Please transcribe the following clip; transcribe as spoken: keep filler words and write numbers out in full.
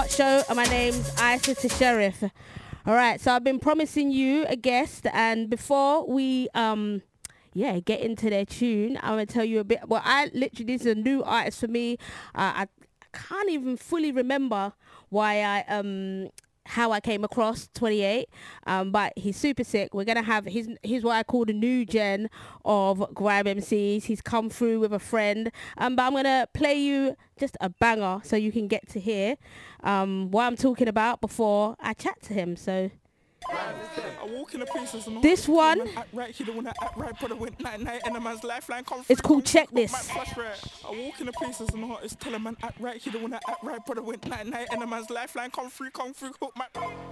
Heart Show, and my name's Isis the Sheriff. All right, so I've been promising you a guest, and before we um yeah get into their tune, I'm gonna tell you a bit. Well, I literally, this is a new artist for me. Uh, I can't even fully remember why I um how I came across twenty-eight, um, but he's super sick. We're gonna have he's he's what I call the new gen of grime M Cs. He's come through with a friend, um, but I'm gonna play you just a banger so you can get to hear um what I'm talking about before I chat to him. So this one it's called Check This. I walk in the places and the hottest tell a man act right. He don't wanna act right, brother went night night and a man's lifeline come through, come through, hook my